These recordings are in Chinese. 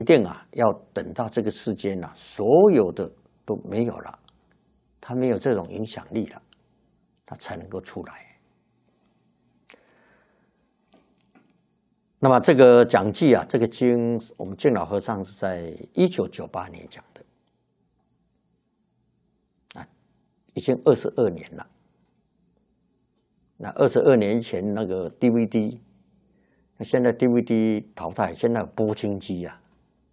一定啊，要等到这个世间啊，所有的都没有了，他没有这种影响力了，他才能够出来。那么这个讲记啊，这个经，我们净老和尚是在1998年讲的，啊，已经22年了。那22年前那个 DVD， 那现在 DVD 淘汰，现在有播经机啊，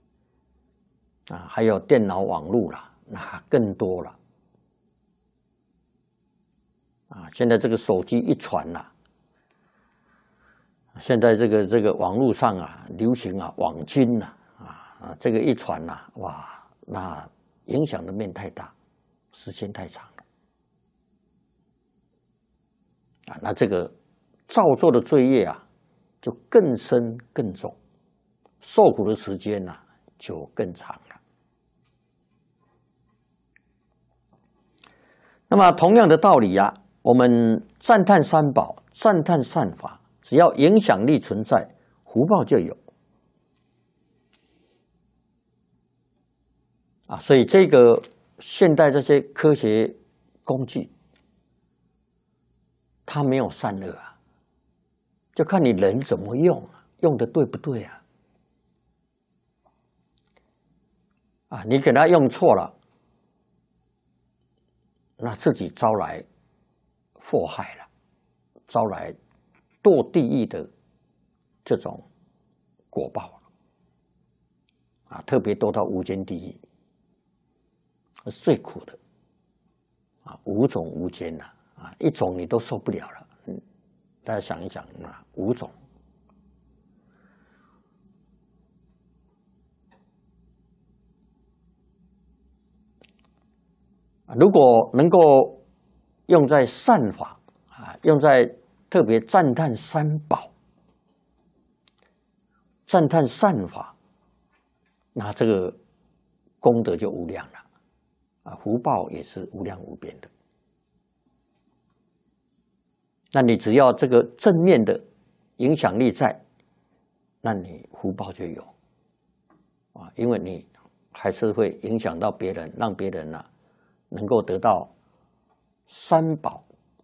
还有电脑网络啦，那更多了。现在这个手机一传啦。现在这个网络上啊，流行啊网军呐，这个一传呐，哇，那影响的面太大，时间太长了，那这个造作的罪业啊，就更深更重，受苦的时间呐就更长了。那么同样的道理啊，我们赞叹三宝，赞叹善法。只要影响力存在，福报就有所以这个现代这些科学工具，它没有善恶啊，就看你人怎么用，用的对不对你给它用错了，那自己招来祸害了，招来堕地狱的这种果报特别堕到无间地狱，是最苦的五种无间一种你都受不了了，大家想一想五种。如果能够用在善法用在特别赞叹三宝，赞叹善法，那这个功德就无量了福报也是无量无边的。那你只要这个正面的影响力在，那你福报就有因为你还是会影响到别人，让别人能够得到三宝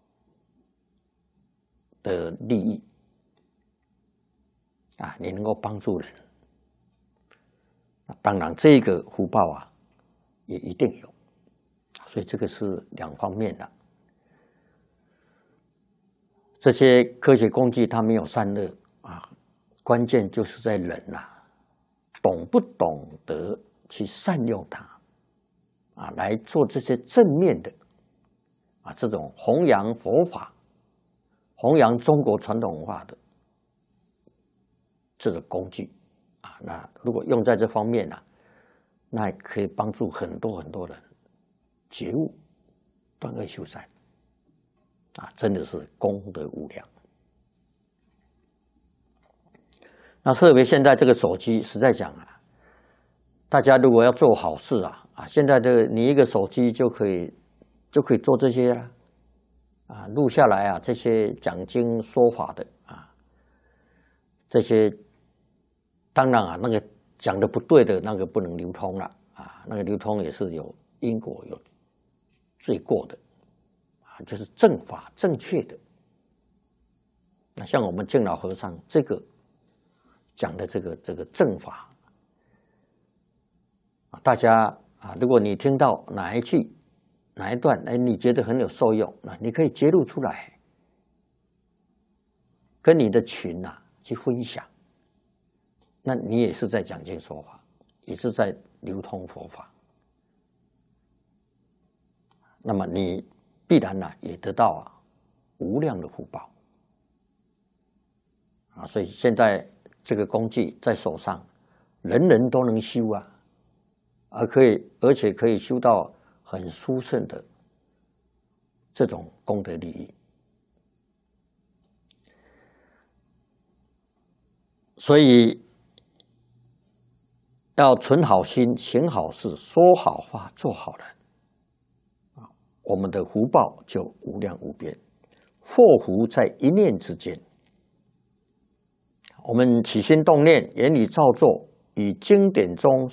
的利益你能够帮助人，当然这个福报也一定有，所以这个是两方面的。这些科学工具它没有善恶关键就是在人懂不懂得去善用它来做这些正面的这种弘扬佛法，弘扬中国传统文化的这种工具那如果用在这方面那可以帮助很多很多人觉悟、断恶修善真的是功德无量。那特别现在这个手机，实在讲大家如果要做好事现在你一个手机就可以做这些了录下来这些讲经说法的这些当然那个讲的不对的那个不能流通了那个流通也是有因果有罪过的就是正法正确的。那像我们净老和尚这个讲的这个正法大家如果你听到哪一句哪一段你觉得很有受用，你可以揭露出来，跟你的群去分享，那你也是在讲经说法，也是在流通佛法，那么你必然也得到无量的福报所以现在这个工具在手上，人人都能修而且可以修到很殊胜的这种功德利益。所以要存好心，行好事，说好话，做好人我们的福报就无量无边，祸福在一念之间。我们起心动念，言语造作以经典中